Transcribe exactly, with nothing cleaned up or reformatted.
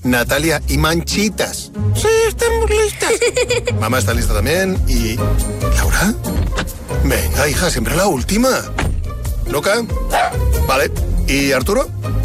Natalia y Manchitas. Sí, estamos listas. Mamá está lista también. ¿Y Laura? Venga, hija, siempre la última. ¿Luca? Vale. ¿Y Arturo?